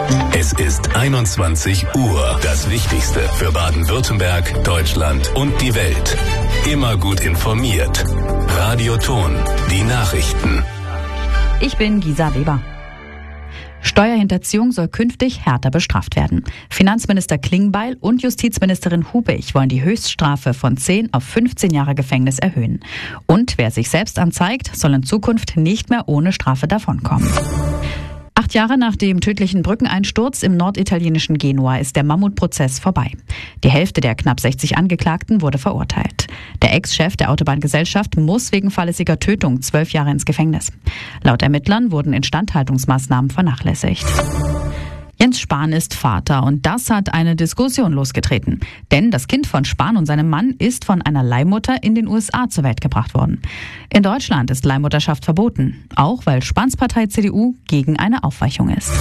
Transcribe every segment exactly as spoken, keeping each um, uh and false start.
Es ist einundzwanzig Uhr. Das Wichtigste für Baden-Württemberg, Deutschland und die Welt. Immer gut informiert. Radio Ton, die Nachrichten. Ich bin Gisa Weber. Steuerhinterziehung soll künftig härter bestraft werden. Finanzminister Klingbeil und Justizministerin Hubig wollen die Höchststrafe von zehn auf fünfzehn Jahre Gefängnis erhöhen. Und wer sich selbst anzeigt, soll in Zukunft nicht mehr ohne Strafe davonkommen. Acht Jahre nach dem tödlichen Brückeneinsturz im norditalienischen Genua ist der Mammutprozess vorbei. Die Hälfte der knapp sechzig Angeklagten wurde verurteilt. Der Ex-Chef der Autobahngesellschaft muss wegen fahrlässiger Tötung zwölf Jahre ins Gefängnis. Laut Ermittlern wurden Instandhaltungsmaßnahmen vernachlässigt. Jens Spahn ist Vater und das hat eine Diskussion losgetreten. Denn das Kind von Spahn und seinem Mann ist von einer Leihmutter in den U S A zur Welt gebracht worden. In Deutschland ist Leihmutterschaft verboten, auch weil Spahns Partei C D U gegen eine Aufweichung ist.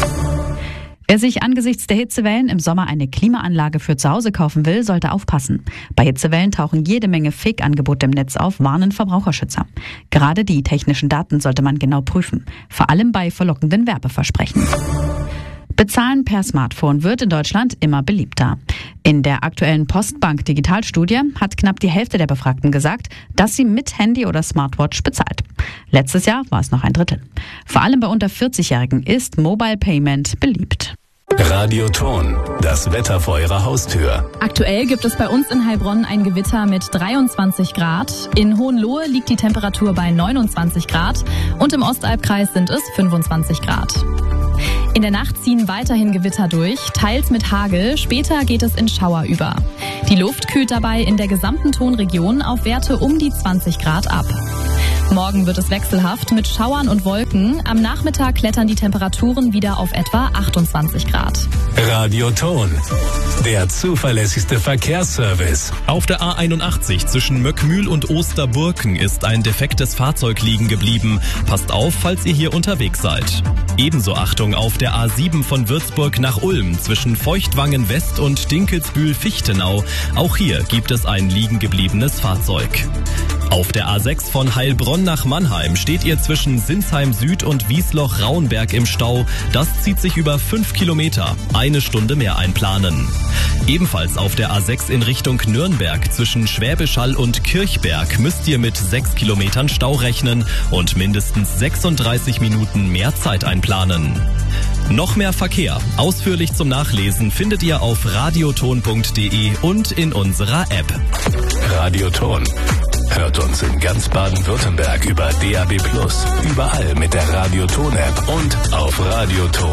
Wer sich angesichts der Hitzewellen im Sommer eine Klimaanlage für zu Hause kaufen will, sollte aufpassen. Bei Hitzewellen tauchen jede Menge Fake-Angebote im Netz auf, warnen Verbraucherschützer. Gerade die technischen Daten sollte man genau prüfen, vor allem bei verlockenden Werbeversprechen. Bezahlen per Smartphone wird in Deutschland immer beliebter. In der aktuellen Postbank-Digitalstudie hat knapp die Hälfte der Befragten gesagt, dass sie mit Handy oder Smartwatch bezahlt. Letztes Jahr war es noch ein Drittel. Vor allem bei unter vierzig-Jährigen ist Mobile Payment beliebt. Radio Ton, das Wetter vor Ihrer Haustür. Aktuell gibt es bei uns in Heilbronn ein Gewitter mit dreiundzwanzig Grad. In Hohenlohe liegt die Temperatur bei neunundzwanzig Grad und im Ostalbkreis sind es fünfundzwanzig Grad. In der Nacht ziehen weiterhin Gewitter durch, teils mit Hagel, später geht es in Schauer über. Die Luft kühlt dabei in der gesamten Tonregion auf Werte um die zwanzig Grad ab. Morgen wird es wechselhaft mit Schauern und Wolken. Am Nachmittag klettern die Temperaturen wieder auf etwa achtundzwanzig Grad. Radio Ton, der zuverlässigste Verkehrsservice. Auf der A einundachtzig zwischen Möckmühl und Osterburken ist ein defektes Fahrzeug liegen geblieben. Passt auf, falls ihr hier unterwegs seid. Ebenso Achtung auf der A sieben von Würzburg nach Ulm zwischen Feuchtwangen West und Dinkelsbühl-Fichtenau. Auch hier gibt es ein liegen gebliebenes Fahrzeug. Auf der A sechs von Heilbronn nach Mannheim steht ihr zwischen Sinsheim Süd und Wiesloch-Rauenberg im Stau. Das zieht sich über fünf Kilometer. Eine Stunde mehr einplanen. Ebenfalls auf der A sechs in Richtung Nürnberg zwischen Schwäbisch Hall und Kirchberg müsst ihr mit sechs Kilometern Stau rechnen und mindestens sechsunddreißig Minuten mehr Zeit einplanen. Noch mehr Verkehr, ausführlich zum Nachlesen, findet ihr auf radioton punkt de und in unserer App. Radio Ton. Hört uns in ganz Baden-Württemberg über D A B plus, überall mit der Radio Ton App und auf radioton.